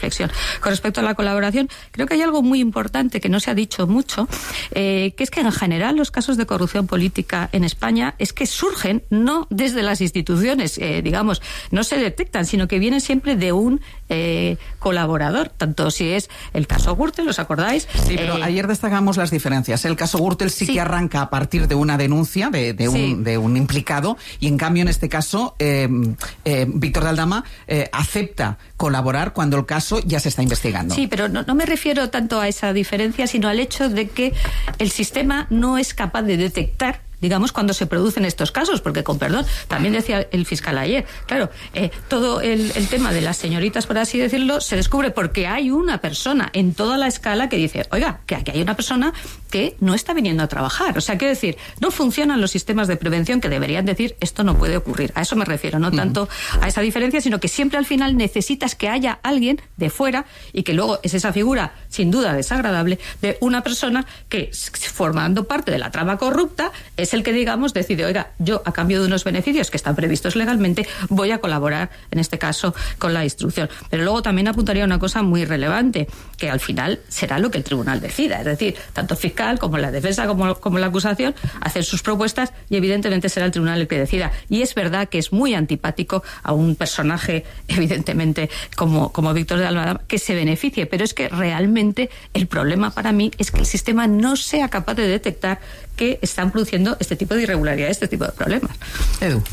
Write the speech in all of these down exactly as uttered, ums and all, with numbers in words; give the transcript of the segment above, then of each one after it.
reflexión. Con respecto a la colaboración, creo que hay algo muy importante que no se ha dicho mucho, eh, que es que en general los casos de corrupción política en España es que surgen no desde las instituciones, eh, digamos, no se detectan, sino que vienen siempre de un eh, colaborador, tanto si es el caso Gürtel, ¿os acordáis? Sí, pero eh, ayer destacamos las diferencias. El caso Gürtel sí, sí que arranca a partir de una denuncia de, de, un, sí. de un implicado, y en cambio en este caso eh, eh, Víctor de Aldama eh, acepta colaborar cuando el caso ya se está investigando. Sí, pero no, no me refiero tanto a esa diferencia, sino al hecho de que el sistema no es capaz de detectar, digamos, cuando se producen estos casos, porque, con perdón, también decía el fiscal ayer, claro, eh, todo el, el tema de las señoritas, por así decirlo, se descubre porque hay una persona en toda la escala que dice, oiga, que aquí hay una persona que no está viniendo a trabajar. O sea, quiero decir, no funcionan los sistemas de prevención que deberían decir, esto no puede ocurrir. A eso me refiero, no tanto a esa diferencia, sino que siempre al final necesitas que haya alguien de fuera y que luego es esa figura, sin duda desagradable, de una persona que, formando parte de la trama corrupta, es el que, digamos, decide, oiga, yo a cambio de unos beneficios que están previstos legalmente voy a colaborar, en este caso, con la instrucción. Pero luego también apuntaría una cosa muy relevante, que al final será lo que el tribunal decida, es decir, tanto el fiscal como la defensa como, como la acusación hacen sus propuestas y evidentemente será el tribunal el que decida. Y es verdad que es muy antipático a un personaje, evidentemente, como, como Víctor de Aldama, que se beneficie, pero es que realmente el problema para mí es que el sistema no sea capaz de detectar que están produciendo este tipo de irregularidades, este tipo de problemas. Edu.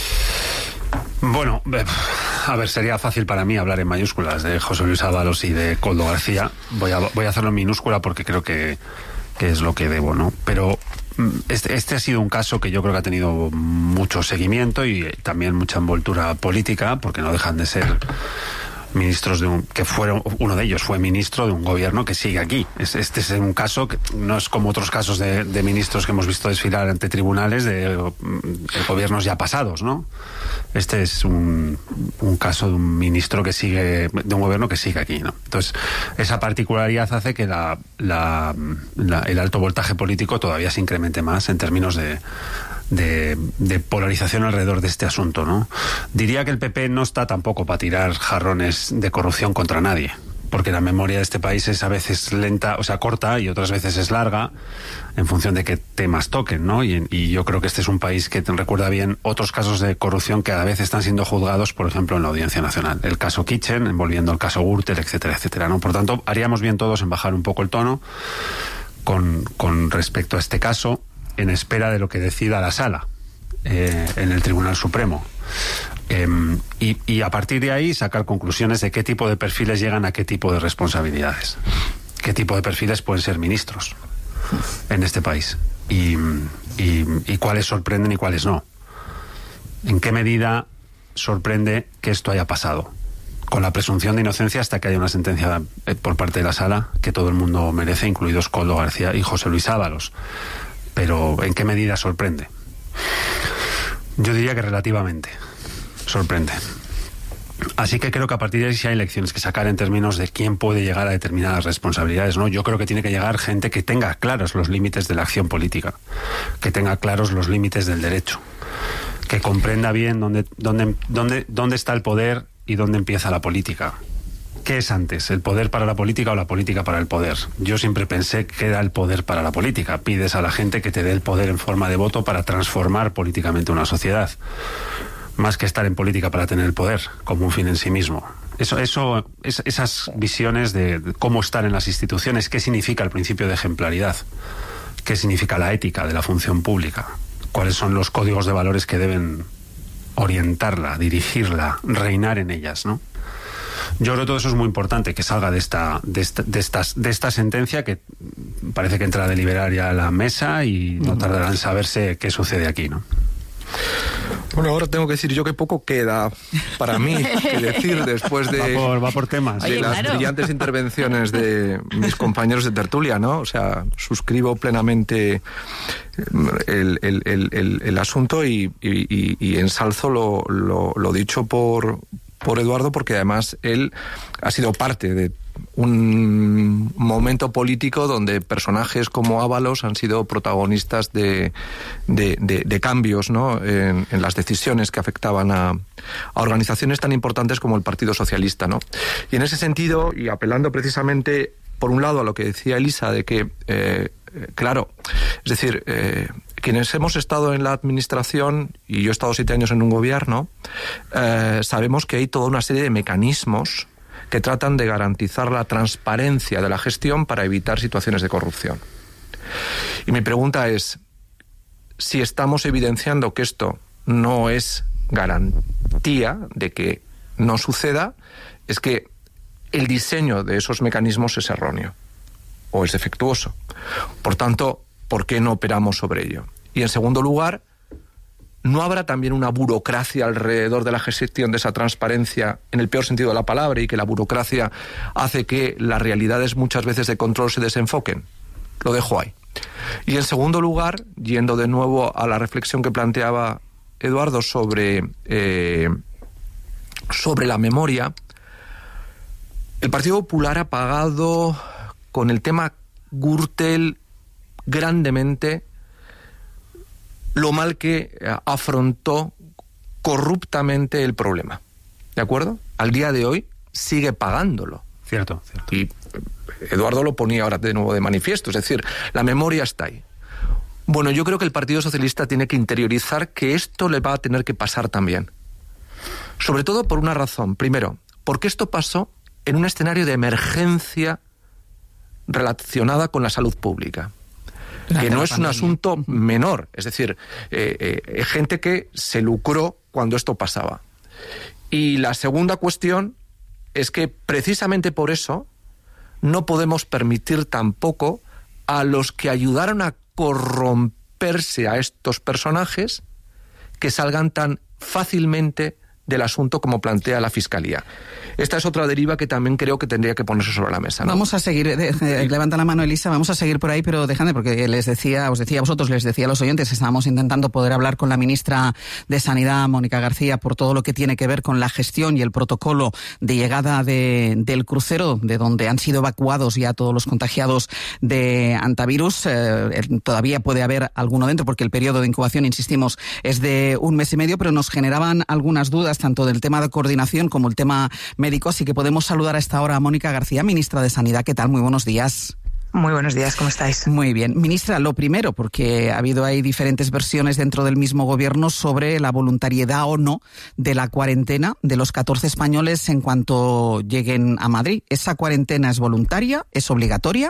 Bueno, a ver, sería fácil para mí hablar en mayúsculas de José Luis Ábalos y de Koldo García. Voy a, voy a hacerlo en minúscula porque creo que, que es lo que debo, ¿no? Pero este, este ha sido un caso que yo creo que ha tenido mucho seguimiento y también mucha envoltura política, porque no dejan de ser ministros de un, que fueron, uno de ellos fue ministro de un gobierno que sigue aquí. Es, este es un caso que no es como otros casos de, de ministros que hemos visto desfilar ante tribunales de, de gobiernos ya pasados, ¿no? Este es un, un caso de un ministro que sigue, de un gobierno que sigue aquí, ¿no? Entonces, esa particularidad hace que la, la, la, el alto voltaje político todavía se incremente más en términos de De, de polarización alrededor de este asunto, ¿no? Diría que el P P no está tampoco para tirar jarrones de corrupción contra nadie, porque la memoria de este país es a veces lenta, o sea, corta, y otras veces es larga, en función de qué temas toquen, ¿no? Y, y yo creo que este es un país que te recuerda bien otros casos de corrupción que a veces están siendo juzgados, por ejemplo, en la Audiencia Nacional. El caso Kitchen, envolviendo el caso Gürtel, etcétera, etcétera, ¿no? Por tanto, haríamos bien todos en bajar un poco el tono con, con respecto a este caso, en espera de lo que decida la sala eh, en el Tribunal Supremo. Eh, y, y a partir de ahí sacar conclusiones de qué tipo de perfiles llegan a qué tipo de responsabilidades. Qué tipo de perfiles pueden ser ministros en este país. Y, y, y cuáles sorprenden y cuáles no. En qué medida sorprende que esto haya pasado, con la presunción de inocencia hasta que haya una sentencia por parte de la sala que todo el mundo merece, incluidos Koldo García y José Luis Ábalos. Pero ¿en qué medida sorprende? Yo diría que relativamente sorprende. Así que creo que a partir de ahí sí hay lecciones que sacar en términos de quién puede llegar a determinadas responsabilidades, ¿no? Yo creo que tiene que llegar gente que tenga claros los límites de la acción política, que tenga claros los límites del derecho, que comprenda bien dónde, dónde, dónde, dónde está el poder y dónde empieza la política. ¿Qué es antes, el poder para la política o la política para el poder? Yo siempre pensé que era el poder para la política. Pides a la gente que te dé el poder en forma de voto para transformar políticamente una sociedad, más que estar en política para tener el poder como un fin en sí mismo. Eso, eso, es, esas visiones de cómo estar en las instituciones, qué significa el principio de ejemplaridad, qué significa la ética de la función pública, cuáles son los códigos de valores que deben orientarla, dirigirla, reinar en ellas, ¿no? Yo creo que todo eso es muy importante, que salga de esta, de esta, de estas, de esta sentencia, que parece que entra a deliberar ya la mesa y no tardará en saberse qué sucede aquí, ¿no? Bueno, ahora tengo que decir yo que poco queda para mí que decir después de, va por, va por temas. de Oye, las claro. brillantes intervenciones de mis compañeros de tertulia, ¿no? O sea, suscribo plenamente el, el, el, el, el asunto y, y, y ensalzo lo, lo, lo dicho por, por Eduardo, porque además él ha sido parte de un momento político donde personajes como Ábalos han sido protagonistas de, de, de, de cambios, ¿no?, en, en las decisiones que afectaban a, a organizaciones tan importantes como el Partido Socialista, ¿no? Y en ese sentido, y apelando precisamente, por un lado, a lo que decía Elisa, de que, eh, claro, es decir, eh, quienes hemos estado en la administración, y yo he estado siete años en un gobierno, eh, sabemos que hay toda una serie de mecanismos que tratan de garantizar la transparencia de la gestión para evitar situaciones de corrupción. Y mi pregunta es, si estamos evidenciando que esto no es garantía de que no suceda, es que el diseño de esos mecanismos es erróneo o es defectuoso. Por tanto, ¿por qué no operamos sobre ello? Y en segundo lugar, ¿no habrá también una burocracia alrededor de la gestión de esa transparencia en el peor sentido de la palabra, y que la burocracia hace que las realidades muchas veces de control se desenfoquen? Lo dejo ahí. Y en segundo lugar, yendo de nuevo a la reflexión que planteaba Eduardo sobre, eh, sobre la memoria, el Partido Popular ha pagado con el tema Gürtel grandemente lo mal que afrontó corruptamente el problema. ¿De acuerdo? Al día de hoy sigue pagándolo. Cierto, cierto. Y Eduardo lo ponía ahora de nuevo de manifiesto. Es decir, la memoria está ahí. Bueno, yo creo que el Partido Socialista tiene que interiorizar que esto le va a tener que pasar también. Sobre todo por una razón. Primero, porque esto pasó en un escenario de emergencia relacionada con la salud pública. Que no es un asunto menor, es decir, eh, eh, gente que se lucró cuando esto pasaba. Y la segunda cuestión es que precisamente por eso no podemos permitir tampoco a los que ayudaron a corromperse a estos personajes que salgan tan fácilmente del asunto como plantea la Fiscalía. Esta es otra deriva que también creo que tendría que ponerse sobre la mesa, ¿no? Vamos a seguir, eh, eh, levanta la mano Elisa, vamos a seguir por ahí, pero déjame, porque les decía, os decía a vosotros, les decía a los oyentes, estábamos intentando poder hablar con la ministra de Sanidad, Mónica García, por todo lo que tiene que ver con la gestión y el protocolo de llegada de, del crucero, de donde han sido evacuados ya todos los contagiados de antivirus. Eh, todavía puede haber alguno dentro, porque el periodo de incubación, insistimos, es de un mes y medio, pero nos generaban algunas dudas, tanto del tema de coordinación como el tema médico, así que podemos saludar a esta hora a Mónica García, ministra de Sanidad. ¿Qué tal? Muy buenos días. Muy buenos días, ¿cómo estáis? Muy bien. Ministra, lo primero, porque ha habido ahí diferentes versiones dentro del mismo gobierno sobre la voluntariedad o no de la cuarentena de los catorce españoles en cuanto lleguen a Madrid. ¿Esa cuarentena es voluntaria? ¿Es obligatoria?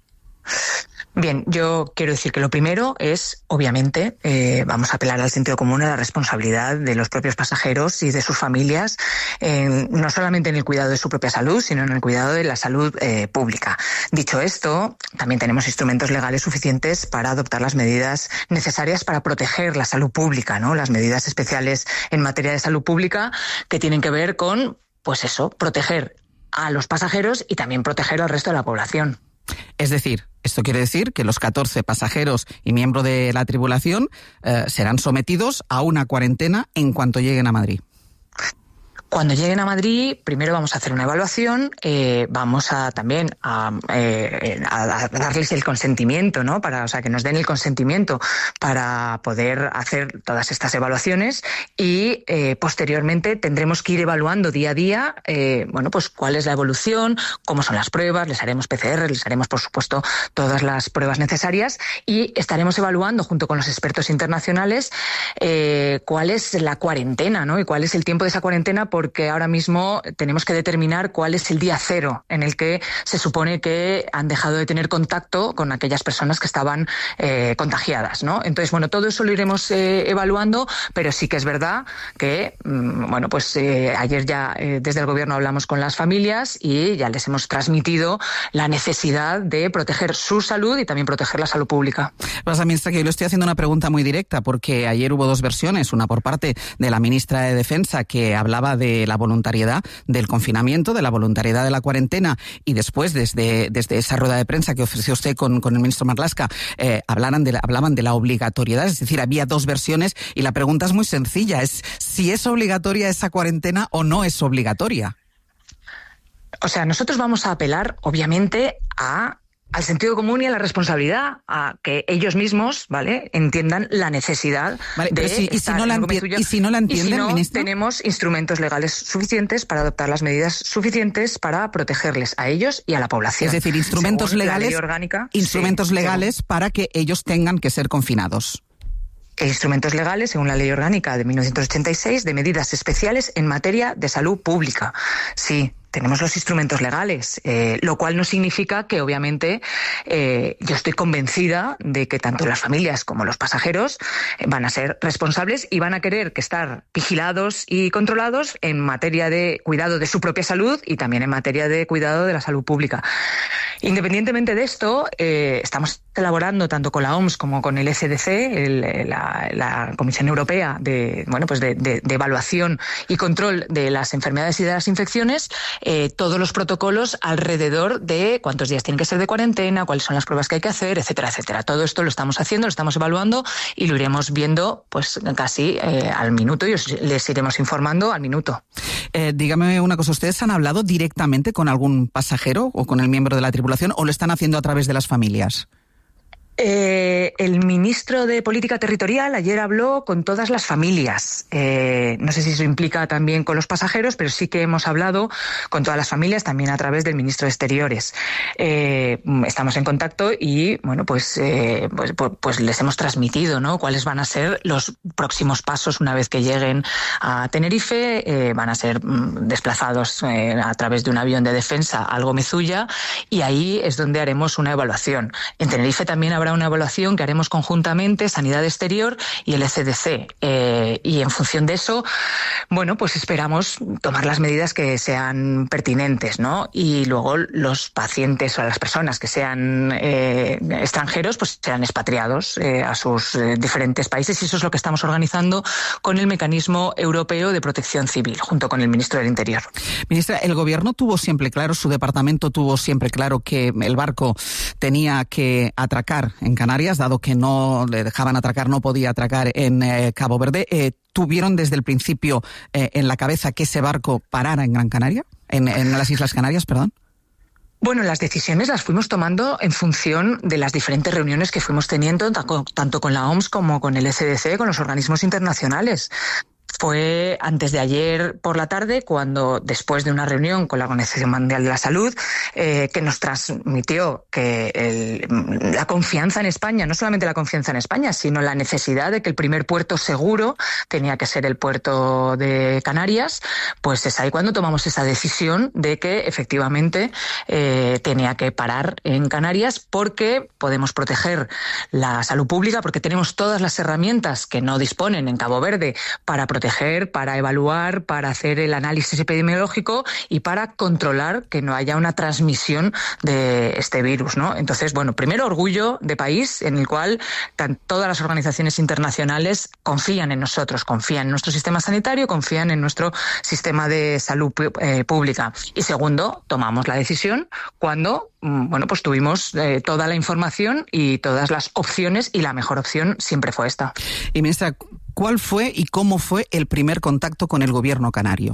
Bien, yo quiero decir que lo primero es, obviamente, eh, vamos a apelar al sentido común, a la responsabilidad de los propios pasajeros y de sus familias, eh, no solamente en el cuidado de su propia salud, sino en el cuidado de la salud eh, pública. Dicho esto, también tenemos instrumentos legales suficientes para adoptar las medidas necesarias para proteger la salud pública, ¿no? Las medidas especiales en materia de salud pública que tienen que ver con, pues eso, proteger a los pasajeros y también proteger al resto de la población. Es decir, esto quiere decir que los catorce pasajeros y miembros de la tripulación eh, serán sometidos a una cuarentena en cuanto lleguen a Madrid. Cuando lleguen a Madrid, primero vamos a hacer una evaluación, eh, vamos a también a, eh, a, a darles el consentimiento, ¿no? Para, o sea, que nos den el consentimiento para poder hacer todas estas evaluaciones y eh, posteriormente tendremos que ir evaluando día a día, eh, bueno, pues cuál es la evolución, cómo son las pruebas, les haremos P C R, les haremos, por supuesto, todas las pruebas necesarias y estaremos evaluando junto con los expertos internacionales eh, cuál es la cuarentena, ¿no? Y cuál es el tiempo de esa cuarentena, porque ahora mismo tenemos que determinar cuál es el día cero en el que se supone que han dejado de tener contacto con aquellas personas que estaban eh, contagiadas, ¿no? Entonces, bueno, todo eso lo iremos eh, evaluando, pero sí que es verdad que, mmm, bueno, pues eh, ayer ya eh, desde el Gobierno hablamos con las familias y ya les hemos transmitido la necesidad de proteger su salud y también proteger la salud pública. Pasa, ministra, que yo le estoy haciendo una pregunta muy directa, porque ayer hubo dos versiones, una por parte de la ministra de Defensa, que hablaba de de la voluntariedad del confinamiento, de la voluntariedad de la cuarentena, y después, desde, desde esa rueda de prensa que ofreció usted con, con el ministro Marlaska, eh, hablaran de la, hablaban de la obligatoriedad, es decir, había dos versiones, y la pregunta es muy sencilla, es si es obligatoria esa cuarentena o no es obligatoria. O sea, nosotros vamos a apelar, obviamente, a al sentido común y a la responsabilidad, a que ellos mismos, ¿vale?, entiendan la necesidad vale, de si, y, si no la suyo, y si no la entienden, y si no, ministro, tenemos instrumentos legales suficientes para adoptar las medidas suficientes para protegerles a ellos y a la población. Es decir, instrumentos Según legales, la ley orgánica, instrumentos sí, legales según, para que ellos tengan que ser confinados. Instrumentos legales, según la Ley Orgánica de mil novecientos ochenta y seis, de medidas especiales en materia de salud pública. Sí, tenemos los instrumentos legales, eh, lo cual no significa que, obviamente, eh, yo estoy convencida de que tanto las familias como los pasajeros eh, van a ser responsables y van a querer que estar vigilados y controlados en materia de cuidado de su propia salud y también en materia de cuidado de la salud pública. Independientemente de esto, eh, estamos elaborando tanto con la O M S como con el E C D C, el, la, la Comisión Europea de, bueno, pues de, de, de evaluación y control de las enfermedades y de las infecciones, eh, todos los protocolos alrededor de cuántos días tienen que ser de cuarentena, cuáles son las pruebas que hay que hacer, etcétera, etcétera. Todo esto lo estamos haciendo, lo estamos evaluando y lo iremos viendo pues casi eh, al minuto y os, les iremos informando al minuto. Eh, dígame una cosa, ¿ustedes han hablado directamente con algún pasajero o con el miembro de la tripulación o lo están haciendo a través de las familias? Eh, el ministro de Política Territorial ayer habló con todas las familias. Eh, no sé si eso implica también con los pasajeros, pero sí que hemos hablado con todas las familias, también a través del ministro de Exteriores. Eh, estamos en contacto y, bueno, pues, eh, pues, pues, pues les hemos transmitido, ¿no?, cuáles van a ser los próximos pasos una vez que lleguen a Tenerife. Eh, van a ser mm, desplazados eh, a través de un avión de defensa al Gomezulla y ahí es donde haremos una evaluación. En Tenerife también habrá una evaluación que haremos conjuntamente Sanidad Exterior y el E C D C. Eh, y en función de eso, bueno, pues esperamos tomar las medidas que sean pertinentes, ¿no? Y luego los pacientes o las personas que sean eh, extranjeros, pues serán expatriados eh, a sus eh, diferentes países y eso es lo que estamos organizando con el Mecanismo Europeo de Protección Civil, junto con el Ministro del Interior. Ministra, el Gobierno tuvo siempre claro, su departamento tuvo siempre claro que el barco tenía que atracar en Canarias, dado que no le dejaban atracar, no podía atracar en eh, Cabo Verde. Eh, ¿Tuvieron desde el principio eh, en la cabeza que ese barco parara en Gran Canaria? En, en las Islas Canarias, perdón. Bueno, las decisiones las fuimos tomando en función de las diferentes reuniones que fuimos teniendo, tanto con la O M S como con el E C D C, con los organismos internacionales. Fue antes de ayer por la tarde cuando, después de una reunión con la Organización Mundial de la Salud, eh, que nos transmitió que el, la confianza en España, no solamente la confianza en España, sino la necesidad de que el primer puerto seguro tenía que ser el puerto de Canarias, pues es ahí cuando tomamos esa decisión de que efectivamente eh, tenía que parar en Canarias porque podemos proteger la salud pública, porque tenemos todas las herramientas que no disponen en Cabo Verde para proteger para evaluar, para hacer el análisis epidemiológico y para controlar que no haya una transmisión de este virus, ¿no? Entonces, bueno, primero orgullo de país en el cual tan, todas las organizaciones internacionales confían en nosotros, confían en nuestro sistema sanitario, confían en nuestro sistema de salud eh, pública. Y segundo, tomamos la decisión cuando, bueno, pues tuvimos eh, toda la información y todas las opciones y la mejor opción siempre fue esta. Y ministra, ¿cuál fue y cómo fue el primer contacto con el gobierno canario?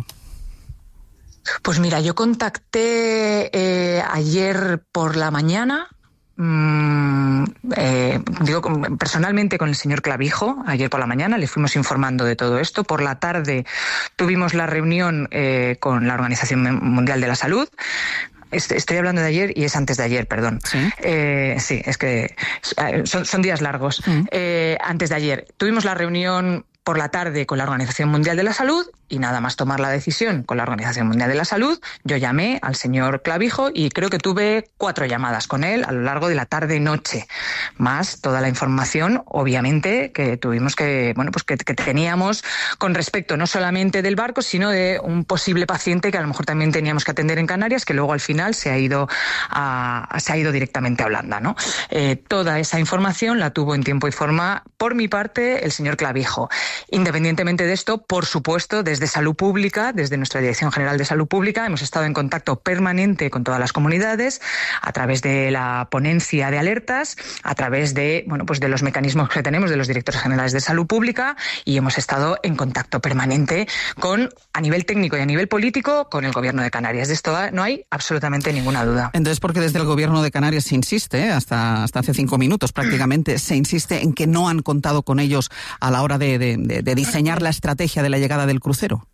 Pues mira, yo contacté eh, ayer por la mañana, mmm, eh, digo personalmente con el señor Clavijo, ayer por la mañana le fuimos informando de todo esto. Por la tarde tuvimos la reunión eh, con la Organización Mundial de la Salud. Estoy hablando de ayer y es antes de ayer, perdón. Sí, eh, sí es que son, son días largos. Mm. Eh, antes de ayer tuvimos la reunión por la tarde con la Organización Mundial de la Salud y nada más tomar la decisión con la Organización Mundial de la Salud, yo llamé al señor Clavijo y creo que tuve cuatro llamadas con él a lo largo de la tarde-noche, más toda la información, obviamente, que tuvimos que, bueno, pues que, que teníamos con respecto no solamente del barco, sino de un posible paciente que a lo mejor también teníamos que atender en Canarias, que luego al final se ha ido a, se ha ido directamente a Holanda, ¿no? Eh, toda esa información la tuvo en tiempo y forma, por mi parte, el señor Clavijo. Independientemente de esto, por supuesto, desde Salud Pública, desde nuestra Dirección General de Salud Pública, hemos estado en contacto permanente con todas las comunidades a través de la ponencia de alertas, a través de, bueno, pues de los mecanismos que tenemos de los directores generales de Salud Pública, y hemos estado en contacto permanente con, a nivel técnico y a nivel político, con el Gobierno de Canarias. De esto no hay absolutamente ninguna duda. Entonces, porque desde el Gobierno de Canarias se insiste, ¿eh? hasta, hasta hace cinco minutos prácticamente, se insiste en que no han contado con ellos a la hora de, de, de, de diseñar la estrategia de la llegada del crucero.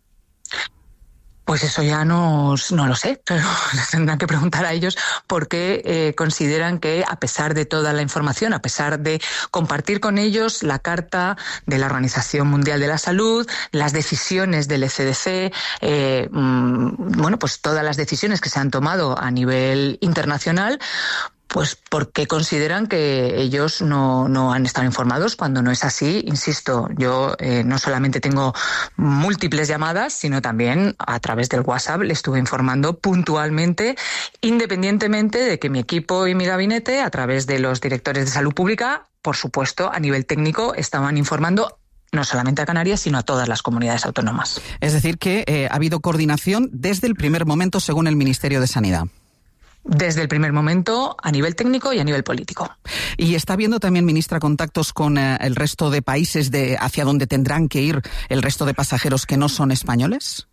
Pues eso ya no, no lo sé, pero les tendrán que preguntar a ellos por qué eh, consideran que, a pesar de toda la información, a pesar de compartir con ellos la Carta de la Organización Mundial de la Salud, las decisiones del E C D C, eh, bueno, pues todas las decisiones que se han tomado a nivel internacional, pues porque consideran que ellos no, no han estado informados, cuando no es así. Insisto, yo eh, no solamente tengo múltiples llamadas, sino también a través del WhatsApp le estuve informando puntualmente, independientemente de que mi equipo y mi gabinete, a través de los directores de Salud Pública, por supuesto, a nivel técnico, estaban informando no solamente a Canarias, sino a todas las comunidades autónomas. Es decir, que eh, ha habido coordinación desde el primer momento, según el Ministerio de Sanidad. Desde el primer momento, a nivel técnico y a nivel político. ¿Y está habiendo también, ministra, contactos con eh, el resto de países de hacia donde tendrán que ir el resto de pasajeros que no son españoles?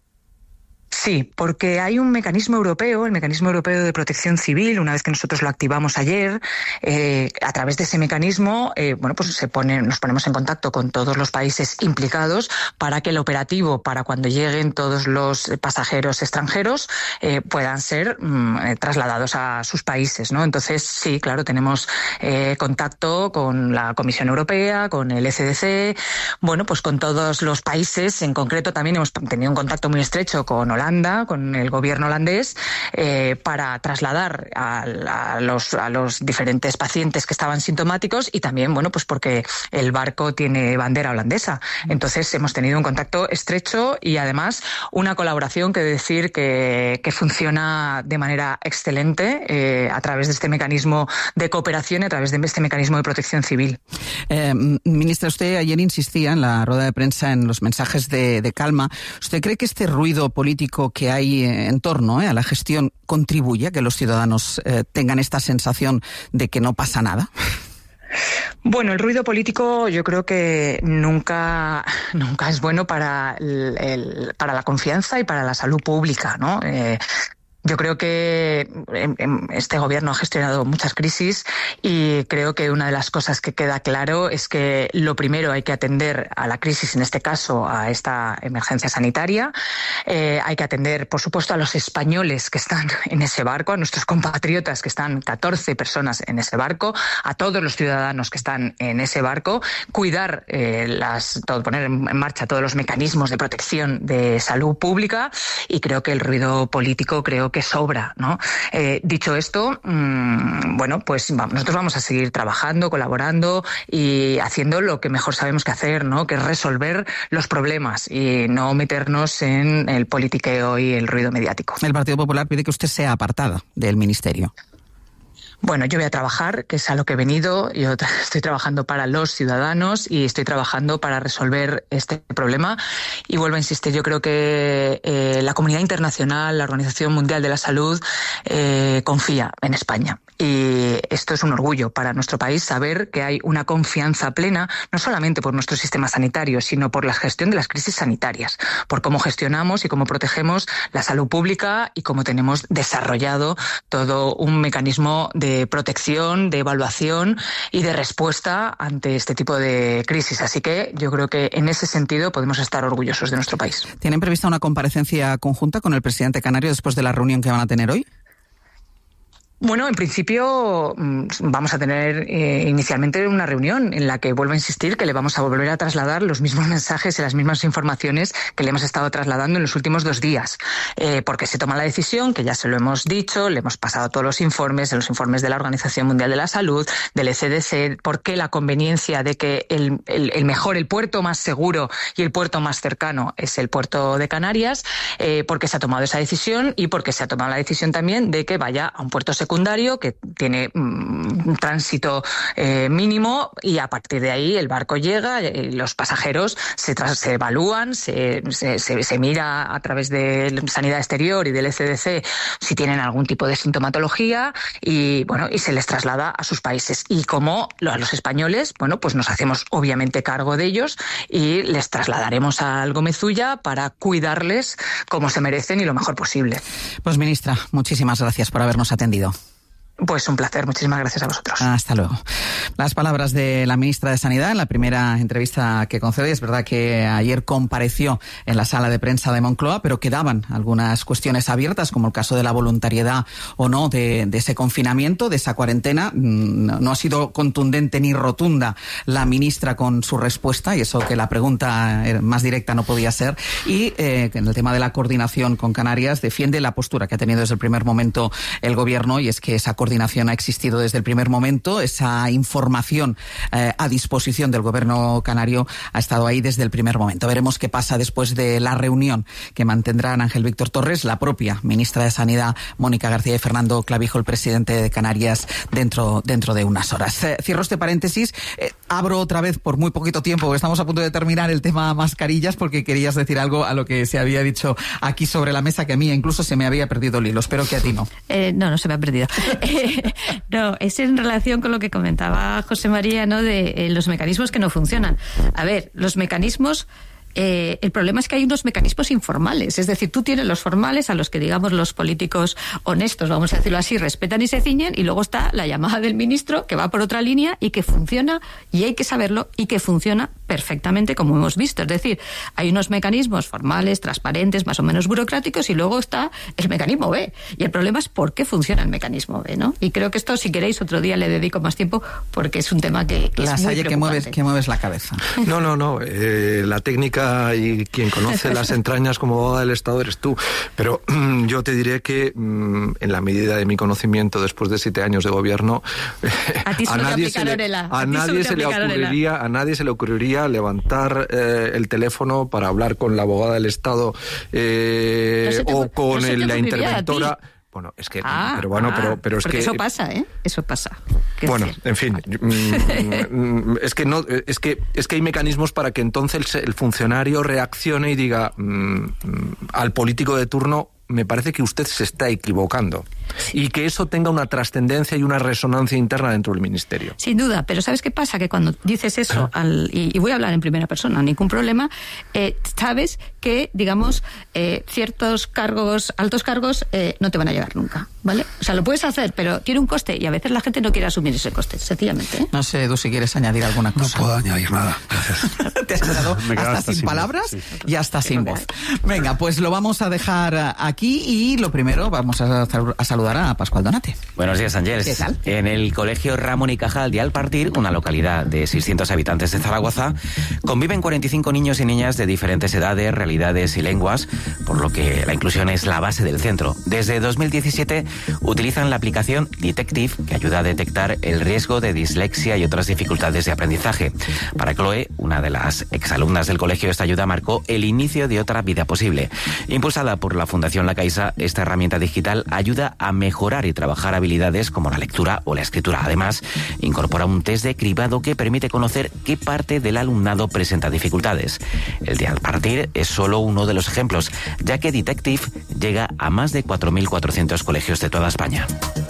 Sí, porque hay un mecanismo europeo, el mecanismo europeo de protección civil. Una vez que nosotros lo activamos ayer, eh, a través de ese mecanismo, eh, bueno, pues se pone, nos ponemos en contacto con todos los países implicados para que el operativo, para cuando lleguen todos los pasajeros extranjeros, eh, puedan ser mm, trasladados a sus países, ¿no? Entonces, sí, claro, tenemos eh, contacto con la Comisión Europea, con el E C D C, bueno, pues con todos los países. En concreto, también hemos tenido un contacto muy estrecho con Holanda, Holanda, con el gobierno holandés, eh, para trasladar a, a, los, a los diferentes pacientes que estaban sintomáticos, y también, bueno, pues porque el barco tiene bandera holandesa. Entonces hemos tenido un contacto estrecho y además una colaboración que decir que, que funciona de manera excelente eh, a través de este mecanismo de cooperación y a través de este mecanismo de protección civil. Eh, ministra, usted ayer insistía en la rueda de prensa en los mensajes de, de calma. ¿Usted cree que este ruido político que hay en torno eh, a la gestión contribuye a que los ciudadanos eh, tengan esta sensación de que no pasa nada? Bueno, el ruido político yo creo que nunca, nunca es bueno para, el, el, para la confianza y para la salud pública, ¿no? Eh, Yo creo que este gobierno ha gestionado muchas crisis y creo que una de las cosas que queda claro es que lo primero hay que atender a la crisis, en este caso a esta emergencia sanitaria. Eh, hay que atender, por supuesto, a los españoles que están en ese barco, a nuestros compatriotas que están catorce personas en ese barco, a todos los ciudadanos que están en ese barco, cuidar eh, las, todo, poner en marcha todos los mecanismos de protección de salud pública, y creo que el ruido político creo que sobra, ¿no? Eh, dicho esto, mmm, bueno, pues vamos, nosotros vamos a seguir trabajando, colaborando y haciendo lo que mejor sabemos que hacer, ¿no? Que es resolver los problemas y no meternos en el politiqueo y el ruido mediático. El Partido Popular pide que usted sea apartada del ministerio. Bueno, yo voy a trabajar, que es a lo que he venido. Yo tra- estoy trabajando para los ciudadanos y estoy trabajando para resolver este problema. Y vuelvo a insistir, yo creo que eh, la comunidad internacional, la Organización Mundial de la Salud, eh, confía en España. Y esto es un orgullo para nuestro país, saber que hay una confianza plena, no solamente por nuestro sistema sanitario, sino por la gestión de las crisis sanitarias, por cómo gestionamos y cómo protegemos la salud pública y cómo tenemos desarrollado todo un mecanismo de de protección, de evaluación y de respuesta ante este tipo de crisis. Así que yo creo que en ese sentido podemos estar orgullosos de nuestro país. ¿Tienen prevista una comparecencia conjunta con el presidente canario después de la reunión que van a tener hoy? Bueno, en principio vamos a tener eh, inicialmente una reunión en la que vuelvo a insistir que le vamos a volver a trasladar los mismos mensajes y las mismas informaciones que le hemos estado trasladando en los últimos dos días. Eh, porque se toma la decisión, que ya se lo hemos dicho, le hemos pasado todos los informes, los informes de la Organización Mundial de la Salud, del E C D C, por qué la conveniencia de que el, el, el mejor, el puerto más seguro y el puerto más cercano es el puerto de Canarias, eh, porque se ha tomado esa decisión y porque se ha tomado la decisión también de que vaya a un puerto secundario secundario que tiene mmm, un tránsito eh, mínimo, y a partir de ahí el barco llega, y los pasajeros se, tras, se evalúan, se, se, se, se mira a través de Sanidad Exterior y del E C D C si tienen algún tipo de sintomatología, y bueno, y se les traslada a sus países. Y como a los españoles, bueno, pues nos hacemos obviamente cargo de ellos y les trasladaremos al Gómez Ulla para cuidarles como se merecen y lo mejor posible. Pues ministra, muchísimas gracias por habernos atendido. Pues un placer, muchísimas gracias a vosotros. Hasta luego. Las palabras de la ministra de Sanidad en la primera entrevista que concede. Es verdad que ayer compareció en la sala de prensa de Moncloa, pero quedaban algunas cuestiones abiertas, como el caso de la voluntariedad o no de, de ese confinamiento, de esa cuarentena. No ha sido contundente ni rotunda la ministra con su respuesta, y eso que la pregunta más directa no podía ser. Y eh, en el tema de la coordinación con Canarias defiende la postura que ha tenido desde el primer momento el gobierno, y es que esa coordinación ha existido desde el primer momento. Esa información eh, a disposición del gobierno canario ha estado ahí desde el primer momento. Veremos qué pasa después de la reunión que mantendrán Ángel Víctor Torres, la propia ministra de Sanidad Mónica García y Fernando Clavijo, el presidente de Canarias, dentro, dentro de unas horas. Eh, cierro este paréntesis. Eh, abro otra vez por muy poquito tiempo, porque estamos a punto de terminar el tema mascarillas, porque querías decir algo a lo que se había dicho aquí sobre la mesa, que a mí incluso se me había perdido el hilo. Espero que a ti no. Eh, no, no se me ha perdido. No, es en relación con lo que comentaba José María, ¿no? De eh, los mecanismos que no funcionan. A ver, los mecanismos... Eh, el problema es que hay unos mecanismos informales, es decir, tú tienes los formales a los que, digamos, los políticos honestos, vamos a decirlo así, respetan y se ciñen, y luego está la llamada del ministro que va por otra línea y que funciona, y hay que saberlo, y que funciona perfectamente, como hemos visto. Es decir, hay unos mecanismos formales, transparentes, más o menos burocráticos, y luego está el mecanismo B, y el problema es por qué funciona el mecanismo B, ¿no? Y creo que esto, si queréis, otro día le dedico más tiempo, porque es un tema que, que la es muy Salle, que mueves, que mueves la cabeza. No, no, no, eh, la técnica y quien conoce las entrañas como abogada del Estado eres tú. Pero mm, yo te diré que mm, en la medida de mi conocimiento después de siete años de gobierno, a, ti a nadie se le, a a nadie se le ocurriría, a nadie se le ocurriría levantar eh, el teléfono para hablar con la abogada del Estado eh, te, o con el, la interventora. Bueno, es que, ah, pero bueno, ah, pero, pero es porque que eso pasa, ¿eh? Eso pasa. Bueno, decir? en fin, mm, es que no, es que es que hay mecanismos para que entonces el, el funcionario reaccione y diga mm, al político de turno: me parece que usted se está equivocando. Y que eso tenga una trascendencia y una resonancia interna dentro del ministerio. Sin duda, pero ¿sabes qué pasa? Que cuando dices eso, al, y, y voy a hablar en primera persona, ningún problema, eh, sabes que, digamos, eh, ciertos cargos, altos cargos, eh, no te van a llegar nunca, ¿vale? O sea, lo puedes hacer, pero tiene un coste, y a veces la gente no quiere asumir ese coste, sencillamente, ¿eh? No sé, Edu, si quieres añadir alguna cosa. No puedo añadir nada. Gracias. Te has quedado hasta, hasta sin, sin palabras sí. y hasta sin voz. Venga, pues lo vamos a dejar aquí, y lo primero, vamos a, a saludar a Pascual Donate. Buenos días, Ángeles. ¿Qué tal? En el Colegio Ramón y Cajal de Alpartir, una localidad de seiscientos habitantes de Zaragoza, conviven cuarenta y cinco niños y niñas de diferentes edades, realidades y lenguas, por lo que la inclusión es la base del centro. Desde dos mil diecisiete utilizan la aplicación Detective, que ayuda a detectar el riesgo de dislexia y otras dificultades de aprendizaje. Para Chloe, una de las exalumnas del colegio, esta ayuda marcó el inicio de otra vida posible. Impulsada por la Fundación La Caixa, esta herramienta digital ayuda a mejorar y trabajar habilidades como la lectura o la escritura. Además, incorpora un test de cribado que permite conocer qué parte del alumnado presenta dificultades. El de Alpartir es solo uno de los ejemplos, ya que Detective llega a más de cuatro mil cuatrocientos colegios de toda España.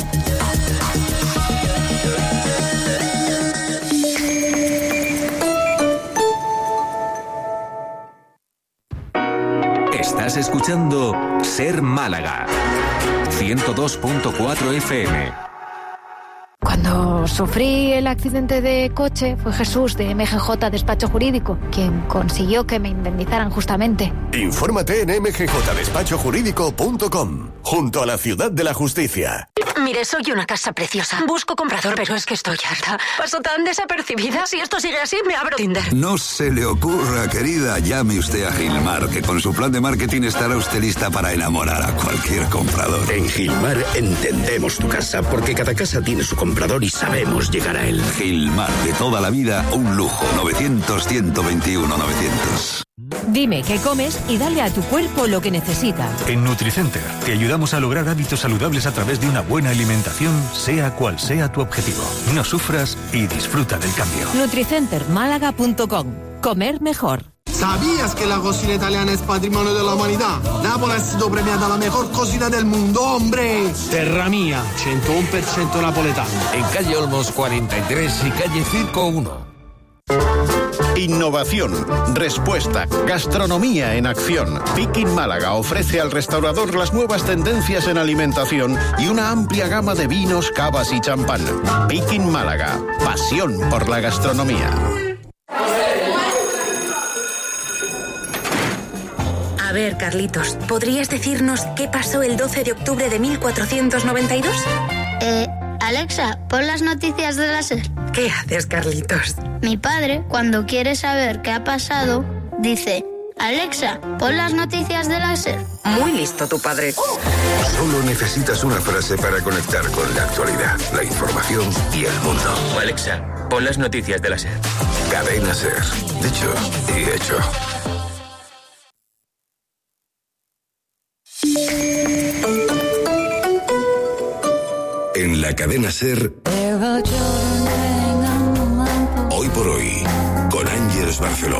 Estás escuchando Ser Málaga, ciento dos punto cuatro F M. Cuando sufrí el accidente de coche, fue Jesús de M G J Despacho Jurídico quien consiguió que me indemnizaran justamente. Infórmate en m g j despacho jurídico punto com, junto a la Ciudad de la Justicia. Mire, soy una casa preciosa. Busco comprador, pero es que estoy harta. Paso tan desapercibida. Si esto sigue así, me abro Tinder. No se le ocurra, querida. Llame usted a Gilmar, que con su plan de marketing estará usted lista para enamorar a cualquier comprador. En Gilmar entendemos tu casa, porque cada casa tiene su comprador y sabemos llegar a él. Gilmar, de toda la vida, un lujo. novecientos, ciento veintiuno, novecientos. Dime qué comes y dale a tu cuerpo lo que necesita. En Nutricenter te ayudamos a lograr hábitos saludables a través de una buena alimentación, sea cual sea tu objetivo. No sufras y disfruta del cambio. Nutricenter Málaga punto com. Comer mejor. ¿Sabías que la cocina italiana es patrimonio de la humanidad? Nápoles ha sido premiada la mejor cocina del mundo, hombre. Terra mía, ciento uno por ciento napoletano. En calle Olmos cuarenta y tres y calle Circo uno. Innovación, respuesta, gastronomía en acción. Picking Málaga ofrece al restaurador las nuevas tendencias en alimentación y una amplia gama de vinos, cavas y champán. Picking Málaga, pasión por la gastronomía. A ver, Carlitos, ¿podrías decirnos qué pasó el doce de octubre de mil cuatrocientos noventa y dos? Eh, Alexa, pon las noticias de la SER. ¿Qué haces, Carlitos? Mi padre, cuando quiere saber qué ha pasado, dice: Alexa, pon las noticias de la SER. Muy listo tu padre. Solo necesitas una frase para conectar con la actualidad, la información y el mundo. Alexa, pon las noticias de la SER. Cadena SER. Dicho y hecho. En la cadena SER, hoy por hoy, con Ángeles Barceló.